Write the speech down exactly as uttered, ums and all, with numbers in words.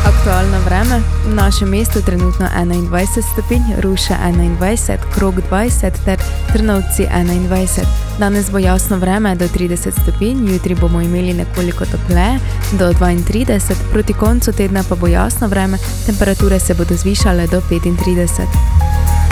Aktualno vreme. V našem mestu trenutno enaindvajset stopinj, Ruše enaindvajset, Krog dvajset ter Trnovci enaindvajset. Danes bo jasno vreme do trideset stopinj, jutri bomo imeli nekoliko topleje do dvaintrideset, proti koncu tedna pa bo jasno vreme, temperature se bodo zvišale do petintrideset.